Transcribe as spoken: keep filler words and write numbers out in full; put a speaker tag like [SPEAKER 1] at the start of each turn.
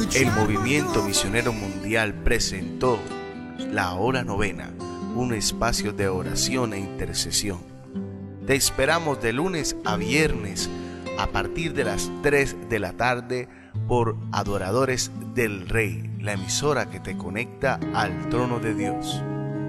[SPEAKER 1] El Movimiento Misionero Mundial presentó La Hora Novena, un espacio de oración e intercesión. Te esperamos de lunes a viernes a partir de las tres de la tarde por Adoradores del Rey, la emisora que te conecta al trono de Dios.